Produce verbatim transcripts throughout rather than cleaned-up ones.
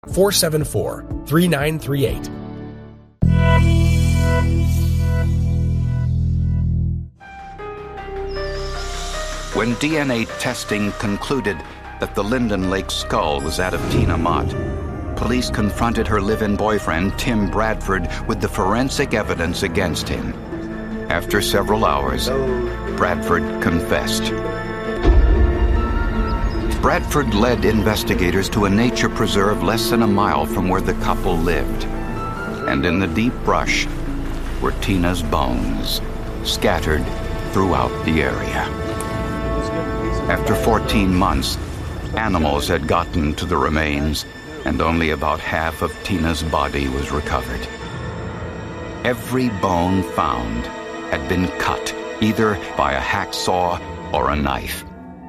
four seven four, three nine three eight. When D N A testing concluded that the Linden Lake skull was that of Tina Mott, police confronted her live-in boyfriend, Tim Bradford, with the forensic evidence against him. After several hours, Bradford confessed. Bradford led investigators to a nature preserve less than a mile from where the couple lived. And in the deep brush were Tina's bones, scattered throughout the area. After fourteen months, animals had gotten to the remains, and only about half of Tina's body was recovered. Every bone found had been cut, either by a hacksaw or a knife.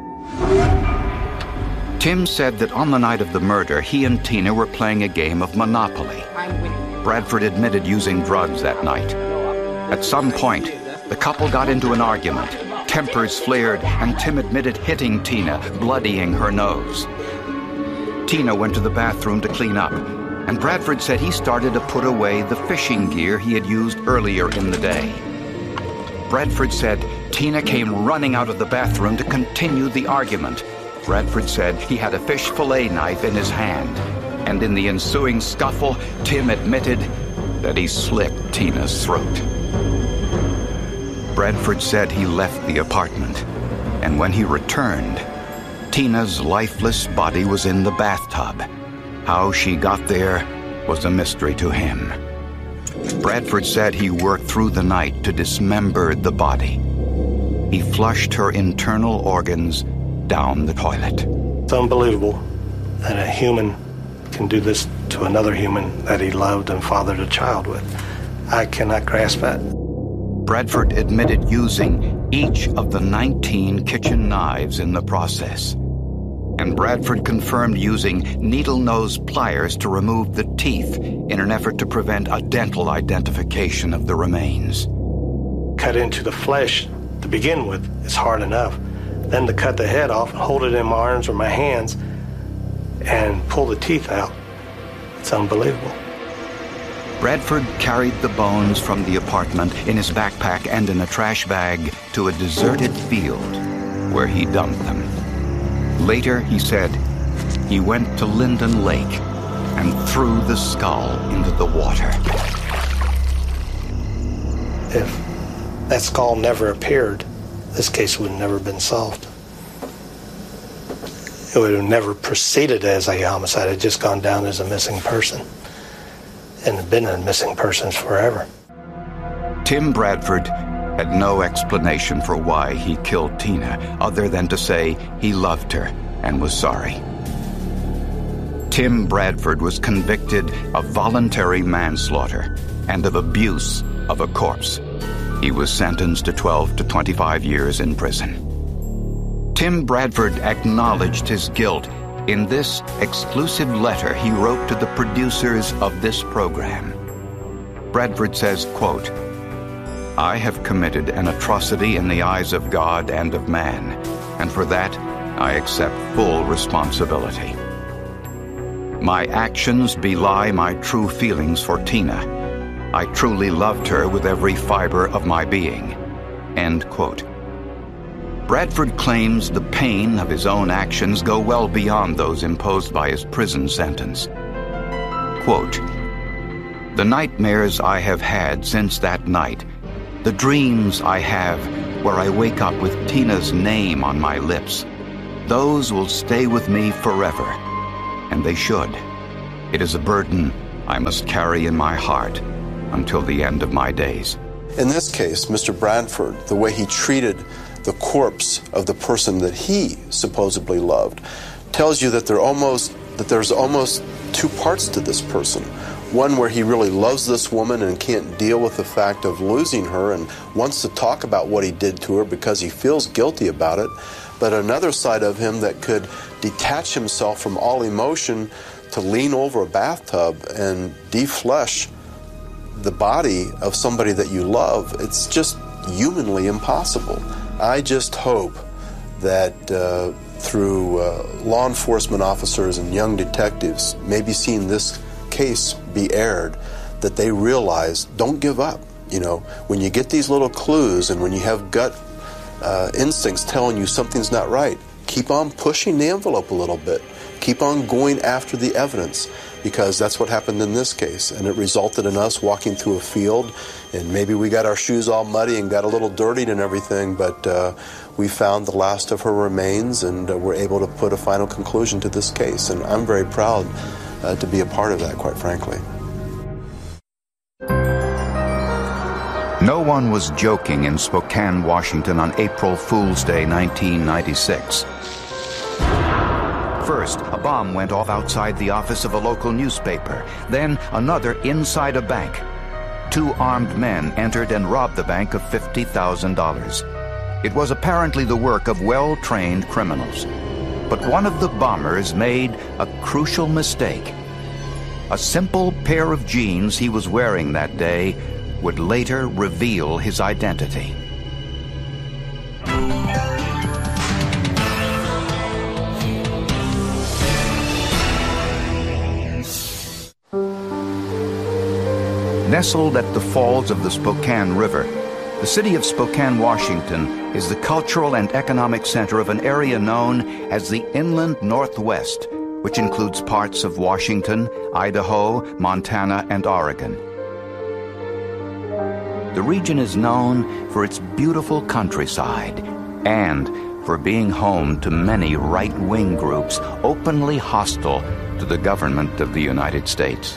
Tim said that on the night of the murder, he and Tina were playing a game of Monopoly. Bradford admitted using drugs that night. At some point, the couple got into an argument. Tempers flared, and Tim admitted hitting Tina, bloodying her nose. Tina went to the bathroom to clean up, and Bradford said he started to put away the fishing gear he had used earlier in the day. Bradford said Tina came running out of the bathroom to continue the argument. Bradford said he had a fish fillet knife in his hand, and in the ensuing scuffle, Tim admitted that he slit Tina's throat. Bradford said he left the apartment, and when he returned, Tina's lifeless body was in the bathtub. How she got there was a mystery to him. Bradford said he worked through the night to dismember the body. He flushed her internal organs down the toilet. It's unbelievable that a human can do this to another human that he loved and fathered a child with. I cannot grasp that. Bradford admitted using each of the nineteen kitchen knives in the process. And Bradford confirmed using needle-nose pliers to remove the teeth in an effort to prevent a dental identification of the remains. Cut into the flesh to begin with is hard enough. Then to cut the head off and hold it in my arms or my hands and pull the teeth out, it's unbelievable. Bradford carried the bones from the apartment in his backpack and in a trash bag to a deserted field where he dumped them. Later, he said, he went to Linden Lake and threw the skull into the water. If that skull never appeared, this case would have never been solved. It would have never proceeded as a homicide. It had just gone down as a missing person. And had been a missing person forever. Tim Bradford had no explanation for why he killed Tina, other than to say he loved her and was sorry. Tim Bradford was convicted of voluntary manslaughter and of abuse of a corpse. He was sentenced to twelve to twenty-five years in prison. Tim Bradford acknowledged his guilt in this exclusive letter he wrote to the producers of this program. Bradford says, quote, I have committed an atrocity in the eyes of God and of man, and for that I accept full responsibility. My actions belie my true feelings for Tina. I truly loved her with every fiber of my being. End quote. Bradford claims the pain of his own actions go well beyond those imposed by his prison sentence. Quote, the nightmares I have had since that night, the dreams I have where I wake up with Tina's name on my lips, those will stay with me forever, and they should. It is a burden I must carry in my heart until the end of my days. In this case, Mister Bradford, the way he treated the corpse of the person that he supposedly loved, tells you that there almost that there's almost two parts to this person. One where he really loves this woman and can't deal with the fact of losing her and wants to talk about what he did to her because he feels guilty about it. But another side of him that could detach himself from all emotion to lean over a bathtub and deflesh the body of somebody that you love. It's just humanly impossible. I just hope that uh, through uh, law enforcement officers and young detectives, maybe seeing this case be aired, that they realize, don't give up. You know, when you get these little clues and when you have gut uh, instincts telling you something's not right, keep on pushing the envelope a little bit. Keep on going after the evidence, because that's what happened in this case. And it resulted in us walking through a field, and maybe we got our shoes all muddy and got a little dirtied and everything, but uh, we found the last of her remains, and uh, were able to put a final conclusion to this case. And I'm very proud uh, to be a part of that, quite frankly. No one was joking in Spokane, Washington on April Fool's Day, nineteen ninety-six. First, a bomb went off outside the office of a local newspaper. Then, another inside a bank. Two armed men entered and robbed the bank of fifty thousand dollars. It was apparently the work of well-trained criminals. But one of the bombers made a crucial mistake. A simple pair of jeans he was wearing that day would later reveal his identity. Nestled at the falls of the Spokane River, the city of Spokane, Washington, is the cultural and economic center of an area known as the Inland Northwest, which includes parts of Washington, Idaho, Montana, and Oregon. The region is known for its beautiful countryside and for being home to many right-wing groups openly hostile to the government of the United States.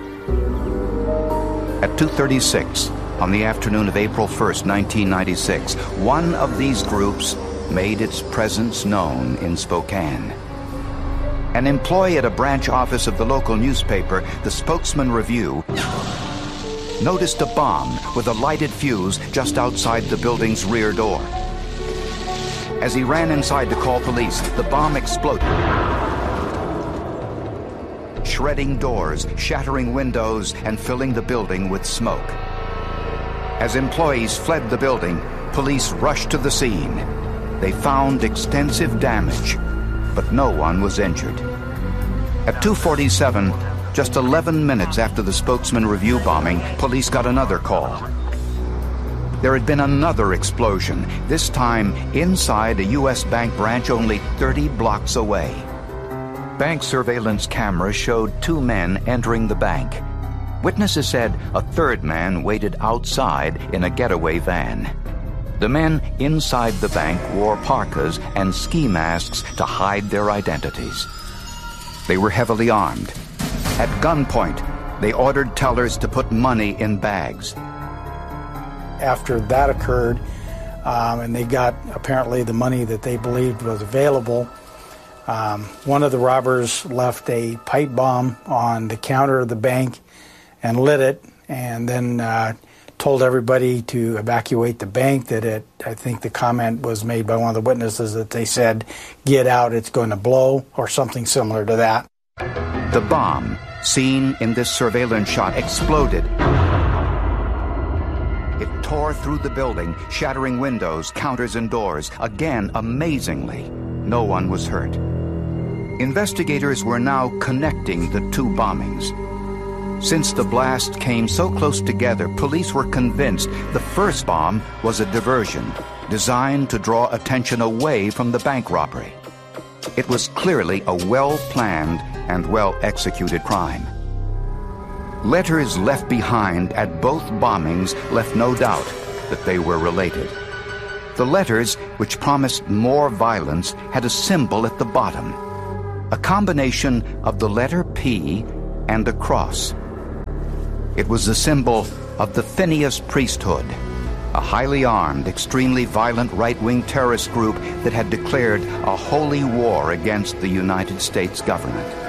At two thirty-six, on the afternoon of April first, nineteen ninety-six, one of these groups made its presence known in Spokane. An employee at a branch office of the local newspaper, the Spokesman Review, noticed a bomb with a lighted fuse just outside the building's rear door. As he ran inside to call police, the bomb exploded, shredding doors, shattering windows, and filling the building with smoke. As employees fled the building, police rushed to the scene. They found extensive damage, but no one was injured. At two forty-seven, just eleven minutes after the Spokesman Review bombing, police got another call. There had been another explosion, this time inside a U S bank branch only thirty blocks away. Bank surveillance cameras showed two men entering the bank. Witnesses said a third man waited outside in a getaway van. The men inside the bank wore parkas and ski masks to hide their identities. They were heavily armed. At gunpoint, they ordered tellers to put money in bags. After that occurred, um, and they got apparently the money that they believed was available, um, one of the robbers left a pipe bomb on the counter of the bank and lit it, and then uh, told everybody to evacuate the bank. That it, I think the comment was made by one of the witnesses that they said, "Get out, it's going to blow," or something similar to that. The bomb, seen in this surveillance shot, exploded. It tore through the building, shattering windows, counters, and doors. Again, amazingly, no one was hurt. Investigators were now connecting the two bombings. Since the blast came so close together, police were convinced the first bomb was a diversion designed to draw attention away from the bank robbery. It was clearly a well-planned and well-executed crime. Letters left behind at both bombings left no doubt that they were related. The letters, which promised more violence, had a symbol at the bottom, a combination of the letter P and a cross. It was the symbol of the Phineas priesthood, a highly armed, extremely violent right-wing terrorist group that had declared a holy war against the United States government.